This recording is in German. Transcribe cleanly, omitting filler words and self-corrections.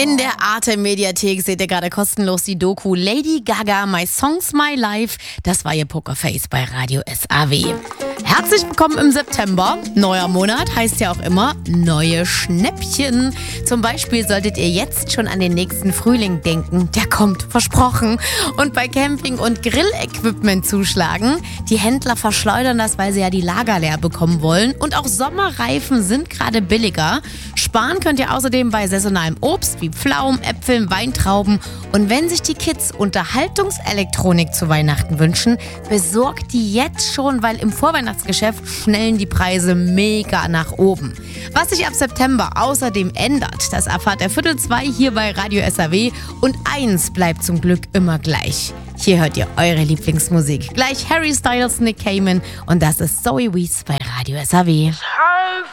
In der Arte-Mediathek seht ihr gerade kostenlos die Doku Lady Gaga, My Songs, My Life. Das war ihr Pokerface bei Radio SAW. Herzlich willkommen im September. Neuer Monat heißt ja auch immer neue Schnäppchen. Zum Beispiel solltet ihr jetzt schon an den nächsten Frühling denken. Der kommt, versprochen. Und bei Camping- und Grillequipment zuschlagen. Die Händler verschleudern das, weil sie ja die Lager leer bekommen wollen. Und auch Sommerreifen sind gerade billiger. Sparen könnt ihr außerdem bei saisonalem Obst wie Pflaumen, Äpfeln, Weintrauben. Und wenn sich die Kids Unterhaltungselektronik zu Weihnachten wünschen, besorgt die jetzt schon, weil im Vorweihnachtsgeschäft schnellen die Preise mega nach oben. Was sich ab September außerdem ändert, das erfahrt ihr 13:45 hier bei Radio SAW. Und eins bleibt zum Glück immer gleich. Hier hört ihr eure Lieblingsmusik. Gleich Harry Styles, Nick Cayman und das ist Zoe Wees bei Radio SAW.